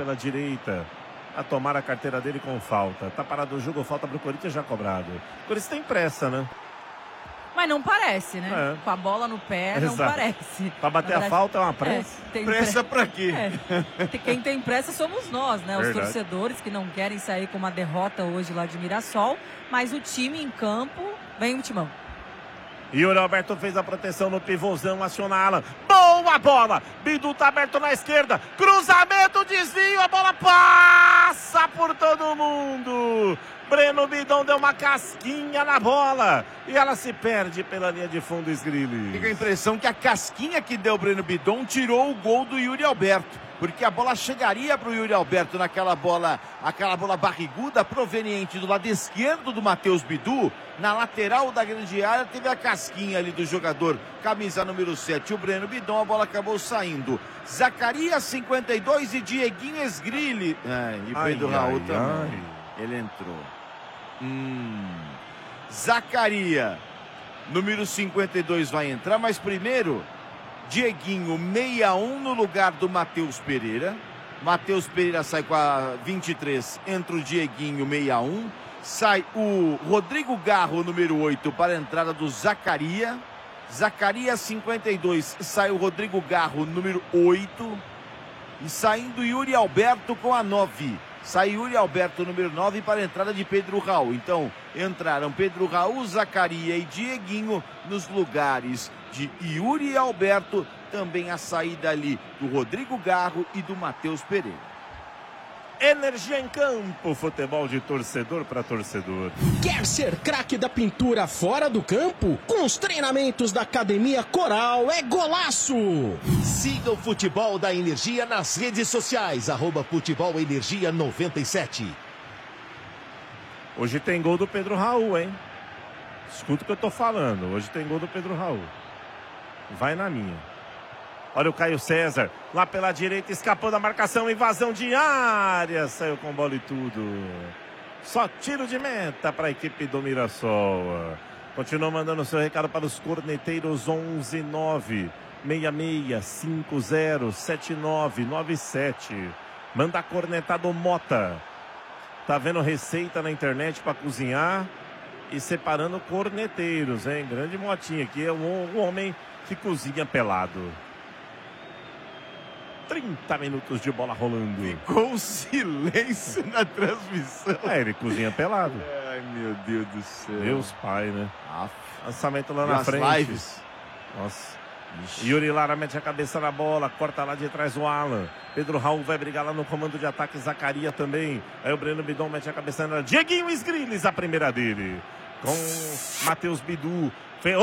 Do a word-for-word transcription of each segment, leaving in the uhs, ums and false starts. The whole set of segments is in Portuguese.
pela direita. A tomar a carteira dele com falta. Tá parado o jogo, falta pro Corinthians já cobrado. O Corinthians tem pressa, né? Mas não parece, né? É. Com a bola no pé, não Exato. parece. Pra bater verdade, a falta é uma pressa. É, tem pressa pre... pra quê? É. Quem tem pressa somos nós, né? Os verdade. torcedores que não querem sair com uma derrota hoje lá de Mirassol. Mas o time em campo, vem o timão. Yuri Alberto fez a proteção no pivôzão, aciona Alan. Boa bola! Bidu tá aberto na esquerda. Cruzamento, desvio, a bola passa por todo mundo. Breno Bidon deu uma casquinha na bola. E ela se perde pela linha de fundo, Sgrilli. Fica a impressão que a casquinha que deu o Breno Bidon tirou o gol do Yuri Alberto. Porque a bola chegaria para o Yuri Alberto naquela bola, aquela bola barriguda proveniente do lado esquerdo do Matheus Bidu. Na lateral da grande área teve a casquinha ali do jogador, camisa número sete, o Breno Bidon. A bola acabou saindo. Zacarias, cinquenta e dois, e Dieguinho Sgrilli. É, e Pedro ai, Raul ai, também. Ai. Ele entrou. Hum. Zacarias, número cinquenta e dois, vai entrar, mas primeiro... Dieguinho, sessenta e um, no lugar do Matheus Pereira. Matheus Pereira sai com a vinte e três, entra o Dieguinho, sessenta e um. Sai o Rodrigo Garro, número oito, para a entrada do Zacarias. Zacarias, cinquenta e dois, sai o Rodrigo Garro, número oito. E saindo Yuri Alberto com a nove. Sai Yuri Alberto, número nove, para a entrada de Pedro Raul. Então, entraram Pedro Raul, Zacarias e Dieguinho nos lugares de Yuri Alberto. Também a saída ali do Rodrigo Garro e do Matheus Pereira. Energia em campo, futebol de torcedor para torcedor. Quer ser craque da pintura fora do campo? Com os treinamentos da Academia Coral é golaço! Siga o Futebol da Energia nas redes sociais, arroba Futebol Energia noventa e sete. Hoje tem gol do Pedro Raul, hein? Escuta o que eu tô falando, hoje tem gol do Pedro Raul. Vai na minha. Olha o Caio César, lá pela direita, escapou da marcação, invasão de área, saiu com bola e tudo. Só tiro de meta para a equipe do Mirassol. Continua mandando seu recado para os corneteiros. Onze nove seis seis cinco zero sete nove nove sete. Manda a corneta do Mota. Tá vendo receita na internet para cozinhar e separando corneteiros, hein? Grande Motinha aqui, é um, um homem que cozinha pelado. trinta minutos de bola rolando. Ficou um silêncio na transmissão. É, ele cozinha pelado. Ai, meu Deus do céu. Deus pai, né? Ah, lançamento lá e na as frente. Lives. Nossa. Ixi. Yuri Lara mete a cabeça na bola, corta lá de trás o Alan. Pedro Raul vai brigar lá no comando de ataque, Zacarias também. Aí o Breno Bidon mete a cabeça na... Dieguinho Sgrilli, a primeira dele. Com Matheus Bidu. Fe...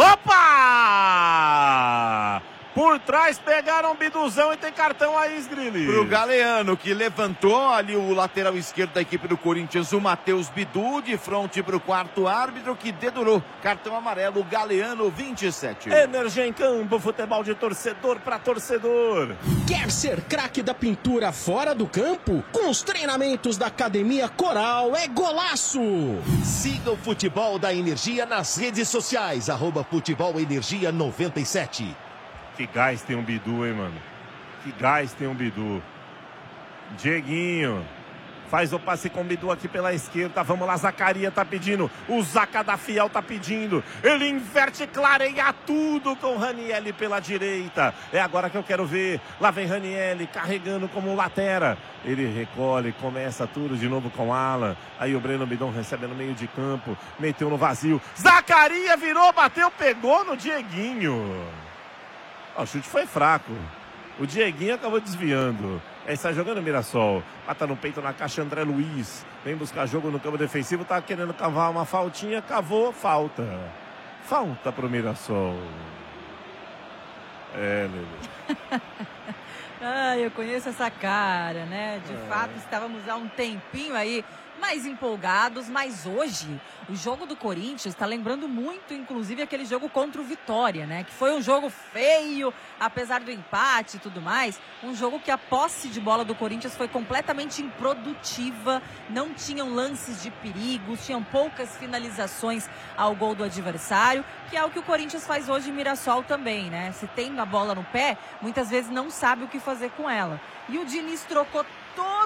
Opa! Por trás pegaram o Biduzão e tem cartão aí, Sgrilli. Pro Galeano, que levantou ali o lateral esquerdo da equipe do Corinthians, o Matheus Bidu, de frente pro quarto árbitro, que dedurou. Cartão amarelo, Galeano, vinte e sete. Energia em campo, futebol de torcedor para torcedor. Quer ser craque da pintura fora do campo? Com os treinamentos da Academia Coral é golaço! Siga o Futebol da Energia nas redes sociais, arroba Futebol Energia noventa e sete. Que gás tem um Bidu, hein, mano? Que gás tem um Bidu. Dieguinho. Faz o passe com o Bidu aqui pela esquerda. Vamos lá, Zacarias tá pedindo. O Zaca da Fiel tá pedindo. Ele inverte, clareia tudo com o Ranielli pela direita. É agora que eu quero ver. Lá vem Ranielli carregando como latera. Ele recolhe, começa tudo de novo com Alan. Aí o Breno Bidon recebe no meio de campo. Meteu no vazio. Zacarias virou, bateu, pegou no Dieguinho. O chute foi fraco. O Dieguinho acabou desviando. Aí está jogando o Mirassol. Mata no peito na caixa André Luiz. Vem buscar jogo no campo defensivo. Tá querendo cavar uma faltinha. Cavou, falta. Falta pro Mirassol. É, Lelê. Ah, eu conheço essa cara, né? De é. fato, estávamos há um tempinho aí mais empolgados, mas hoje o jogo do Corinthians está lembrando muito, inclusive, aquele jogo contra o Vitória, né? Que foi um jogo feio, apesar do empate e tudo mais. Um jogo que a posse de bola do Corinthians foi completamente improdutiva, não tinham lances de perigos, tinham poucas finalizações ao gol do adversário, que é o que o Corinthians faz hoje em Mirassol também, né? Se tem a bola no pé, muitas vezes não sabe o que fazer com ela. E o Diniz trocou todo